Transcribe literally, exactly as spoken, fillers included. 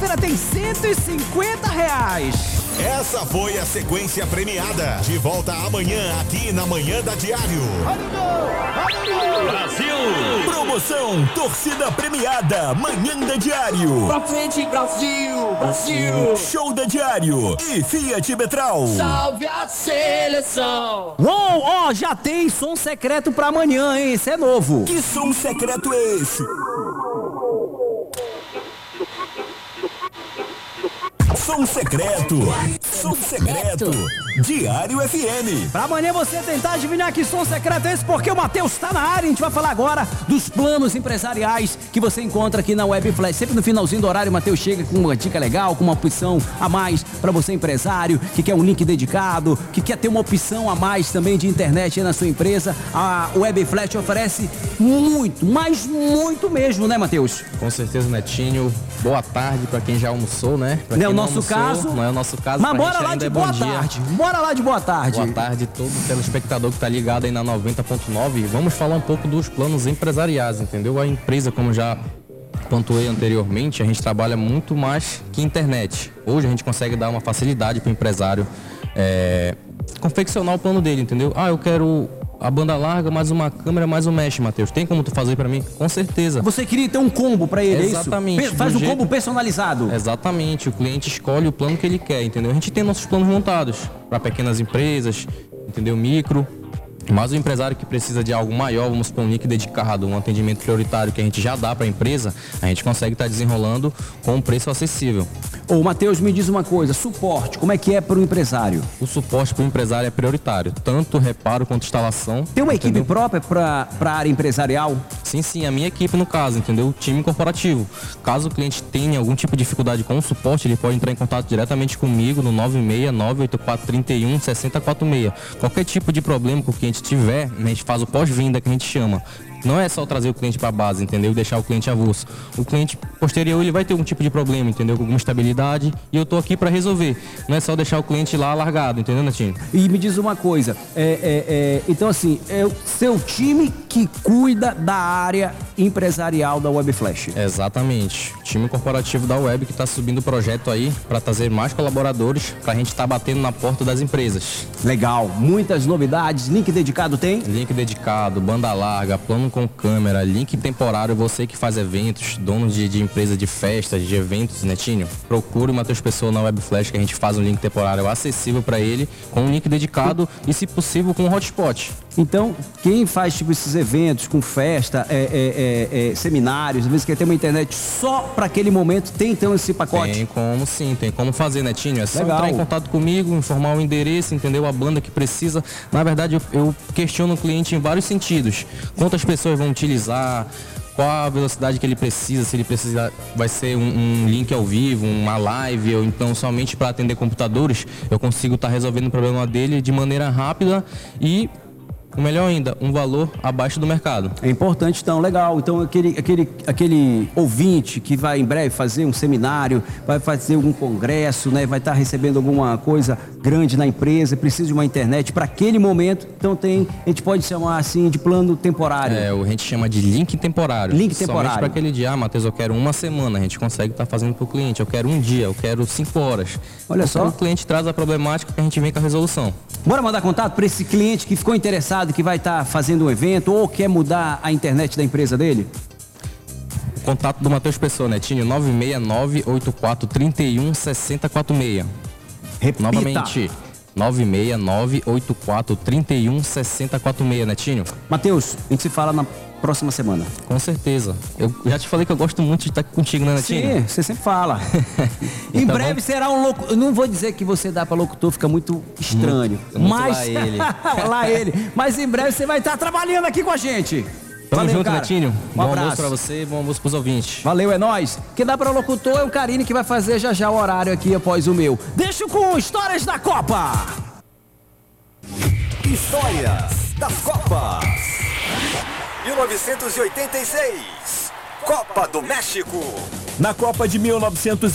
tem cento e cinquenta reais. Essa foi a sequência premiada. De volta amanhã aqui na Manhã da Diário. Brasil! Promoção Torcida Premiada Manhã da Diário. Pra frente, Brasil! Brasil! Show da Diário e Fiat Betral. Salve a seleção! Uou, ó, já tem som secreto pra amanhã, hein? Esse é novo. Que som secreto é esse? Som secreto, som secreto, Diário F M. Pra amanhã você tentar adivinhar que som secreto é esse, porque o Matheus tá na área. A gente vai falar agora dos planos empresariais que você encontra aqui na Web Flash. Sempre no finalzinho do horário, o Matheus chega com uma dica legal, com uma opção a mais pra você empresário, que quer um link dedicado, que quer ter uma opção a mais também de internet aí na sua empresa. A Web Flash oferece muito, mas muito mesmo, né, Matheus? Com certeza, Netinho. Boa tarde pra quem já almoçou, né? Pra Não é o nosso almoçou, caso. Não é o nosso caso. Mas pra bora gente lá ainda de é boa bom dia. tarde. Bora lá de boa tarde. Boa tarde todo telespectador que tá ligado aí na noventa ponto nove. Vamos falar um pouco dos planos empresariais, entendeu? A empresa, como já pontuei anteriormente, a gente trabalha muito mais que internet. Hoje a gente consegue dar uma facilidade para o empresário é, confeccionar o plano dele, entendeu? Ah, eu quero a banda larga, mais uma câmera, mais um mesh, Matheus. Tem como tu fazer pra mim? Com certeza. Você queria ter um combo pra ele, Exatamente, é isso? Faz um jeito... combo personalizado. Exatamente. O cliente escolhe o plano que ele quer, entendeu? A gente tem nossos planos montados para pequenas empresas, entendeu? Micro. Mas o empresário que precisa de algo maior, vamos supor um link dedicado, um atendimento prioritário que a gente já dá para a empresa, a gente consegue estar tá desenrolando com um preço acessível. Ô, Matheus, me diz uma coisa, suporte, como é que é para o empresário? O suporte para o empresário é prioritário, tanto reparo quanto instalação. Tem uma entendeu? equipe própria para a área empresarial? Sim, sim, a minha equipe no caso, entendeu? O time corporativo. Caso o cliente tenha algum tipo de dificuldade com o suporte, ele pode entrar em contato diretamente comigo no nove seis nove oito quatro três um seis zero quatro seis. Qualquer tipo de problema que o cliente tiver, a gente faz o pós-venda que a gente chama. Não é só trazer o cliente para a base, entendeu? Deixar o cliente avulso. O cliente posterior, ele vai ter algum tipo de problema, entendeu? Com alguma estabilidade, e eu tô aqui para resolver. Não é só deixar o cliente lá largado, entendeu, Netinho? E me diz uma coisa, é, é, é, então assim, é o seu time que cuida da área empresarial da Web Flash. Exatamente. O time corporativo da Web que está subindo o projeto aí para trazer mais colaboradores, para a gente estar tá batendo na porta das empresas. Legal, muitas novidades. Link dedicado tem? Link dedicado, banda larga, plano com câmera, link temporário, você que faz eventos, dono de, de empresa de festas, de eventos, Netinho, procure o Matheus Pessoa na Web Flash que a gente faz um link temporário acessível para ele, com um link dedicado e, se possível, com um hotspot. Então, quem faz tipo esses eventos com festa, é, é, é, é, seminários, às vezes quer ter uma internet só para aquele momento, tem então esse pacote? Tem como sim, tem como fazer, Netinho. É só Legal. Entrar em contato comigo, informar o endereço, entendeu? A banda que precisa. Na verdade, eu, eu questiono o cliente em vários sentidos. Quantas pessoas vão utilizar, qual a velocidade que ele precisa, se ele precisa, vai ser um, um link ao vivo, uma live, ou então somente para atender computadores, eu consigo estar tá resolvendo o problema dele de maneira rápida e, o melhor ainda, um valor abaixo do mercado. É importante, então, legal. Então, aquele, aquele, aquele ouvinte que vai em breve fazer um seminário, vai fazer algum congresso, né? Vai estar recebendo alguma coisa grande na empresa, precisa de uma internet para aquele momento. Então, tem, a gente pode chamar assim de plano temporário. É, a gente chama de link temporário. Link temporário. Somente para aquele dia, ah, Matheus, eu quero uma semana. A gente consegue estar tá fazendo para o cliente. Eu quero um dia, eu quero cinco horas. Olha só. O cliente traz a problemática que a gente vem com a resolução. Bora mandar contato para esse cliente que ficou interessado, que vai estar fazendo um evento ou quer mudar a internet da empresa dele? O contato do Matheus Pessoa, Netinho, nove seis nove oito quatro três um seis zero quatro seis. Repita. Novamente, nove seis nove oito quatro três um seis zero quatro seis, Netinho. Matheus, a gente se fala na próxima semana. Com certeza. Eu já te falei que eu gosto muito de estar aqui contigo, né, Netinho? Sim, você sempre fala. Em Então, breve vamos... será um louco. Eu não vou dizer que você dá para locutor, fica muito estranho. Muito, muito mas lá ele. lá ele. Mas em breve você vai estar trabalhando aqui com a gente. Tamo Valeu, junto, cara. Netinho. Um Bom abraço almoço pra você, bom almoço pros ouvintes. Valeu, é nóis. Quem dá para locutor é o Karine que vai fazer já já o horário aqui após o meu. Deixo com histórias da Copa. Histórias das Copas. mil novecentos e oitenta e seis, Copa do México. Na Copa de mil novecentos